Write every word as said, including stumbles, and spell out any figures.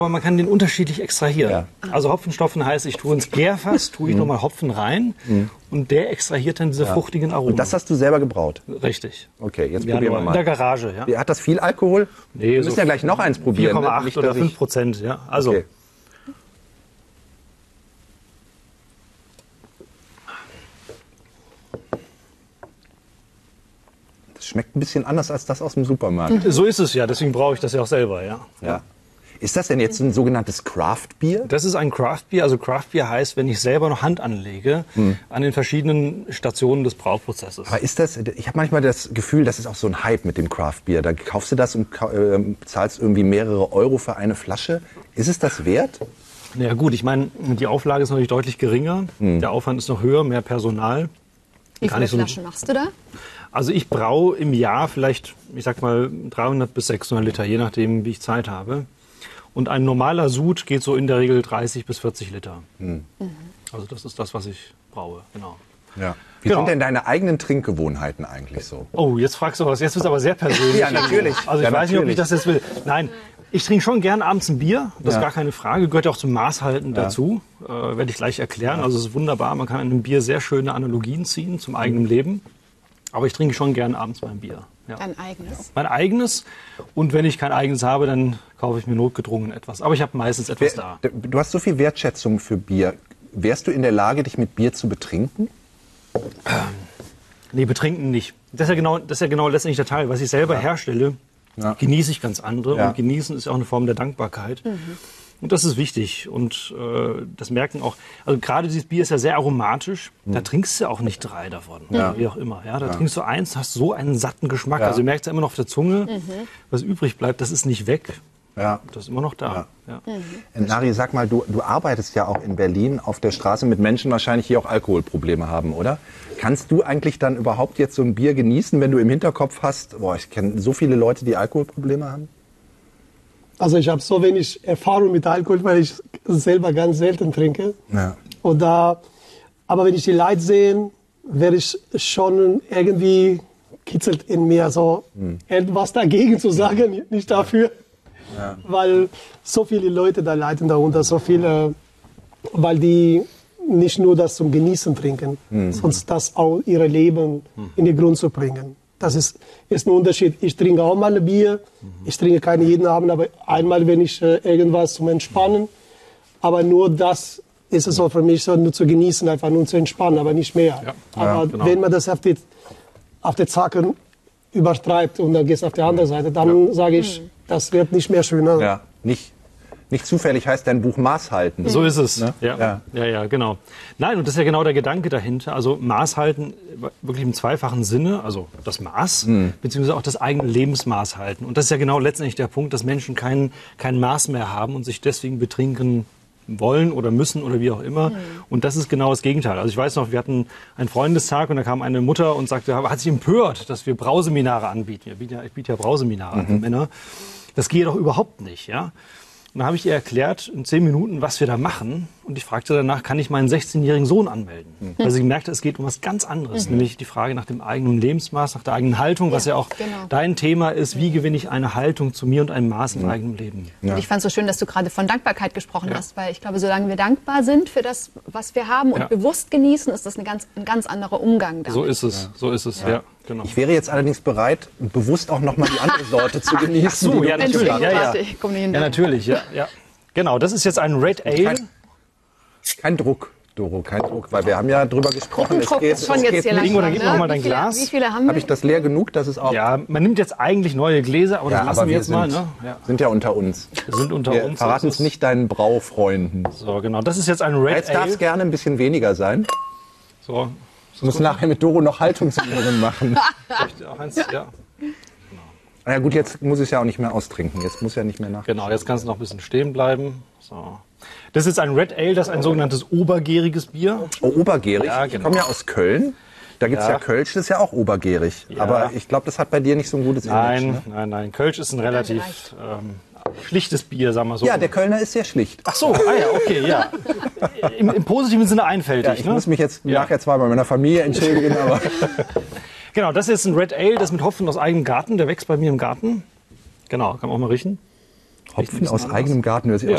Aber man kann den unterschiedlich extrahieren. Ja. Also Hopfenstopfen heißt, ich tue ins Gärfass, tue ich mhm. nochmal Hopfen rein mhm. und der extrahiert dann diese ja. fruchtigen Aromen. Und das hast du selber gebraut? Richtig. Okay, jetzt wir probieren wir mal. In der Garage, ja. Hat das viel Alkohol? Nee, wir müssen so ja gleich noch eins probieren. vier Komma acht oder fünf Prozent, ja. Also. Okay. Das schmeckt ein bisschen anders als das aus dem Supermarkt. Mhm. So ist es ja, deswegen brauche ich das ja auch selber, ja. Ja. Ist das denn jetzt ein sogenanntes Craft-Bier? Das ist ein Craft-Bier. Also Craft-Bier heißt, wenn ich selber noch Hand anlege hm. an den verschiedenen Stationen des Brauprozesses. Aber ist das, ich habe manchmal das Gefühl, das ist auch so ein Hype mit dem Craft-Bier. Da kaufst du das und äh, zahlst irgendwie mehrere Euro für eine Flasche. Ist es das wert? Na ja, gut, ich meine, die Auflage ist natürlich deutlich geringer. Hm. Der Aufwand ist noch höher, mehr Personal. Wie viele so Flaschen machst du da? Also ich braue im Jahr vielleicht, ich sag mal, dreihundert bis sechshundert Liter, je nachdem, wie ich Zeit habe. Und ein normaler Sud geht so in der Regel dreißig bis vierzig Liter. Hm. Also das ist das, was ich brauche, genau. Ja. Wie genau. sind denn deine eigenen Trinkgewohnheiten eigentlich so? Oh, jetzt fragst du was. Jetzt wird es aber sehr persönlich. Ja, natürlich. Also ich ja, weiß natürlich. nicht, ob ich das jetzt will. Nein, ich trinke schon gern abends ein Bier. Das ja. ist gar keine Frage. Gehört ja auch zum Maßhalten ja. dazu. Äh, werde ich gleich erklären. Ja. Also es ist wunderbar. Man kann in einem Bier sehr schöne Analogien ziehen zum eigenen mhm. Leben. Aber ich trinke schon gern abends mein Bier. Ja. Dein eigenes? Mein eigenes. Und wenn ich kein eigenes habe, dann kaufe ich mir notgedrungen etwas. Aber ich habe meistens etwas Wer, da. Du hast so viel Wertschätzung für Bier. Wärst du in der Lage, dich mit Bier zu betrinken? Ähm, nee, betrinken nicht. Das ist ja genau, das ist ja genau letztendlich der Teil. Was ich selber ja. herstelle, ja. genieße ich ganz andere. Ja. Und genießen ist ja auch eine Form der Dankbarkeit. Mhm. Und das ist wichtig. Und äh, das merken auch, also gerade dieses Bier ist ja sehr aromatisch. Mhm. Da trinkst du ja auch nicht drei davon, ja. wie auch immer. Ja, da ja. trinkst du eins, hast so einen satten Geschmack. Ja. Also du merkst ja immer noch auf der Zunge, mhm. was übrig bleibt, das ist nicht weg. Ja. Das ist immer noch da. Ja. Ja. Mhm. Nari, sag mal, du, du arbeitest ja auch in Berlin auf der Straße mit Menschen, wahrscheinlich die auch Alkoholprobleme haben, oder? Kannst du eigentlich dann überhaupt jetzt so ein Bier genießen, wenn du im Hinterkopf hast, boah, ich kenne so viele Leute, die Alkoholprobleme haben? Also ich habe so wenig Erfahrung mit Alkohol, weil ich selber ganz selten trinke. Ja. Und da, aber wenn ich die Leute sehe, werde ich schon irgendwie kitzelt in mir, so hm. etwas dagegen zu sagen, nicht dafür. Ja. Weil so viele Leute da leiden darunter, so viele, weil die nicht nur das zum Genießen trinken, hm. sondern das auch ihr Leben hm. in den Grund zu bringen. Das ist, ist ein Unterschied. Ich trinke auch mal ein Bier. Mhm. Ich trinke keine jeden Abend, aber einmal, wenn ich äh, irgendwas zum Entspannen. Aber nur das ist es so für mich, so nur zu genießen, einfach nur zu entspannen, aber nicht mehr. Ja. Aber ja, genau. wenn man das auf die, auf die Zacken übertreibt und dann geht es auf die andere Seite, dann ja. sage ich, das wird nicht mehr schöner. Ja, nicht. Nicht zufällig heißt dein Buch Maß halten. So ist es. Ne? Ja. Ja. ja, ja, genau. Nein, und das ist ja genau der Gedanke dahinter. Also Maß halten wirklich im zweifachen Sinne, also das Maß, mhm. beziehungsweise auch das eigene Lebensmaß halten. Und das ist ja genau letztendlich der Punkt, dass Menschen kein, kein Maß mehr haben und sich deswegen betrinken wollen oder müssen oder wie auch immer. Mhm. Und das ist genau das Gegenteil. Also ich weiß noch, wir hatten einen Freundestag und da kam eine Mutter und sagte, hat sich empört, dass wir Brauseminare anbieten. Ich biete ja, ich biete ja Brauseminare mhm. an für Männer. Das gehe doch überhaupt nicht, ja. Und dann habe ich ihr erklärt, in zehn Minuten, was wir da machen. Und ich fragte danach, kann ich meinen sechzehnjährigen Sohn anmelden? Mhm. Weil sie gemerkt hat, es geht um was ganz anderes. Mhm. Nämlich die Frage nach dem eigenen Lebensmaß, nach der eigenen Haltung, ja, was ja auch genau. dein Thema ist. Wie gewinne ich eine Haltung zu mir und ein Maß im mhm. eigenen Leben? Ja. Und ich fand es so schön, dass du gerade von Dankbarkeit gesprochen ja. hast. Weil ich glaube, solange wir dankbar sind für das, was wir haben und ja. bewusst genießen, ist das eine ganz, ein ganz anderer Umgang damit. So ist es, ja. so ist es, ja. ja. Genau. Ich wäre jetzt allerdings bereit, bewusst auch noch mal die andere Sorte zu genießen. Ach so, ja, natürlich. Ja, ja. ja, natürlich, ja, ja. Genau, das ist jetzt ein Red Ale. Kein, kein Druck, Doro, kein Druck, weil wir haben ja drüber gesprochen. Es geht, es geht jetzt hier Ingo, dann gib mir noch mal dein wie viele, Glas. Wie viele haben wir? Habe ich das leer genug, dass es auch... Ja, man nimmt jetzt eigentlich neue Gläser, aber ja, das lassen aber wir wir jetzt sind, mal. Ne? Ja. sind ja unter uns. Wir sind unter wir uns. Verraten es nicht deinen Braufreunden. So, genau, das ist jetzt ein Red jetzt Ale. Jetzt darf es gerne ein bisschen weniger sein. So. Du musst nachher mit Doro noch Haltungsübungen machen. auch eins, ja. Na ja, gut, jetzt muss ich es ja auch nicht mehr austrinken. Jetzt muss ja nicht mehr nach. Genau, jetzt kannst du noch ein bisschen stehen bleiben. So. Das ist ein Red Ale, das ist ein sogenanntes obergäriges Bier. Oh, obergärig? Ja, genau. Ich komme ja aus Köln. Da gibt es ja. ja Kölsch, das ist ja auch obergärig. Ja. Aber ich glaube, das hat bei dir nicht so ein gutes nein, Image. Ne? Nein, nein, Kölsch ist ein relativ ähm, schlichtes Bier, sagen wir so. Ja, der Kölner ist sehr schlicht. Ach so, ah ja, okay, ja. Im, im positiven Sinne einfältig. Ja, ich ne? muss mich jetzt ja. nachher zwar bei meiner Familie entschuldigen, aber... Genau, das ist ein Red Ale, das mit Hopfen aus eigenem Garten, der wächst bei mir im Garten. Genau, kann man auch mal riechen. Hopfen aus eigenem Garten, hört sich ja.